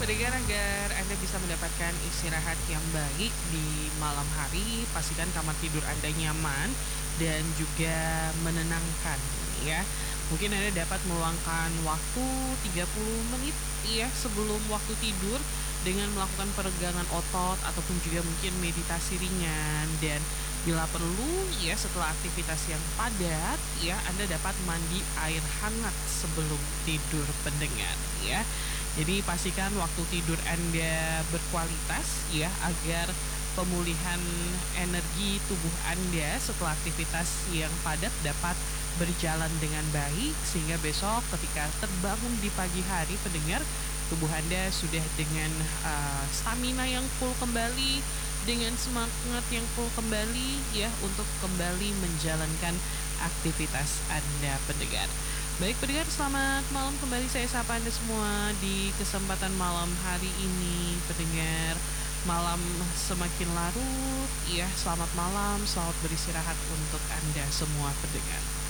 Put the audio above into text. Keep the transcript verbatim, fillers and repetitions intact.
pendengar, agar Anda bisa mendapatkan istirahat yang baik di malam hari, pastikan kamar tidur Anda nyaman dan juga menenangkan ya. Mungkin Anda dapat meluangkan waktu tiga puluh menit ya sebelum waktu tidur dengan melakukan peregangan otot ataupun juga mungkin meditasi ringan, dan bila perlu ya setelah aktivitas yang padat ya Anda dapat mandi air hangat sebelum tidur pendengar ya. Jadi pastikan waktu tidur Anda berkualitas ya agar pemulihan energi tubuh Anda setelah aktivitas yang padat dapat berjalan dengan baik, sehingga besok ketika terbangun di pagi hari pendengar, tubuh Anda sudah dengan uh, stamina yang full kembali, dengan semangat yang full kembali ya untuk kembali menjalankan aktivitas Anda pendengar. Baik pendengar, selamat malam kembali, saya sapa Anda semua di kesempatan malam hari ini pendengar. Malam semakin larut ya, selamat malam, selamat beristirahat untuk Anda semua pendengar.